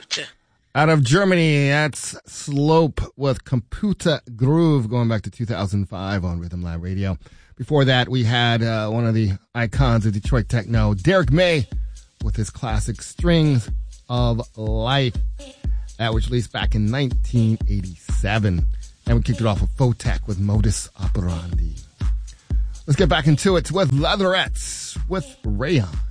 Computer. Out of Germany, that's Slope with Computer Groove, going back to 2005 on Rhythm Lab Radio. Before that, we had one of the icons of Detroit techno, Derek May, with his classic Strings of Life. That was released back in 1987. And we kicked it off with Photek with Modus Operandi. Let's get back into it with Leatherettes with Rayon.